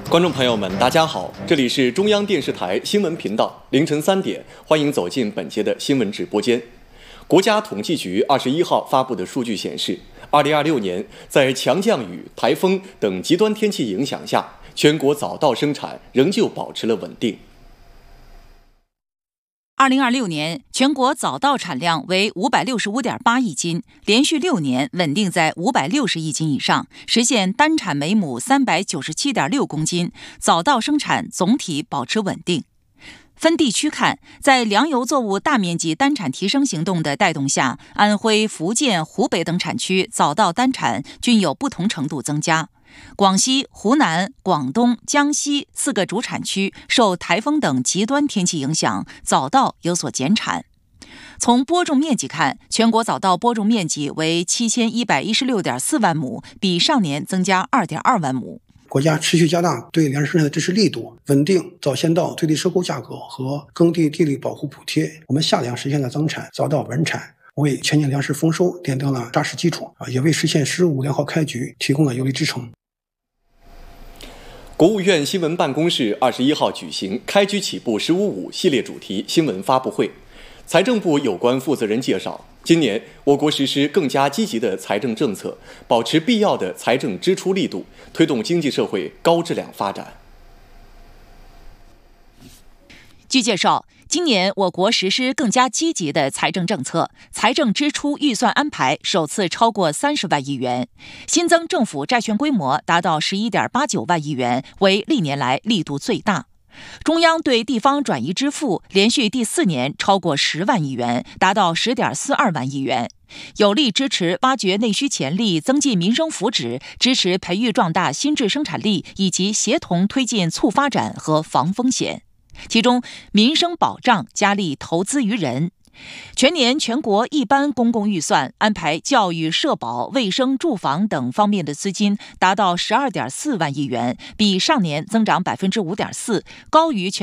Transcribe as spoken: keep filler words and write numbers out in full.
观众朋友们，大家好，这里是中央电视台新闻频道，凌晨三点，欢迎走进本节的新闻直播间。国家统计局二十一号发布的数据显示，二零二六年在强降雨、台风等极端天气影响下，全国早稻生产仍旧保持了稳定。 二零二六年，全国早稻产量为五百六十五点八亿斤，连续六年稳定在五百六十亿斤以上，实现单产每亩三百九十七点六公斤，早稻生产总体保持稳定。分地区看，在粮油作物大面积单产提升行动的带动下，安徽、福建、湖北等产区早稻单产均有不同程度增加。广西、湖南、广东、江西四个主产区受台风等极端天气影响，早稻有所减产。从播种面积看，全国早稻播种面积为七千一百一十六点四万亩，比上年增加二点二万亩。 国家持续加大对粮食生产的支持力度，稳定早先稻最低收购价格和耕地地力保护补贴，我们夏粮实现了增产，早稻稳产，为全年粮食丰收奠定了扎实基础，也为实现“十五粮号”开局提供了有力支撑。 国务院新闻办公室二十一号举行开局起步“十五五”系列主题新闻发布会。财政部有关负责人介绍，今年我国实施更加积极的财政政策，保持必要的财政支出力度，推动经济社会高质量发展。 据介绍，今年我国实施更加积极的财政政策，财政支出预算安排首次超过三十万亿元，新增政府债券规模达到十一点八九万亿元，为历年来力度最大。中央对地方转移支付连续第四年超过十万亿元，达到十点四二万亿元，有力支持挖掘内需潜力，增进民生福祉，支持培育壮大新质生产力，以及协同推进促发展和防风险。其中，民生保障加力投资于人。全年全国一般公共预算安排教育、社保、卫生、住房等方面的资金达到十二点四万亿元，比上年增长百分之五点四，高于全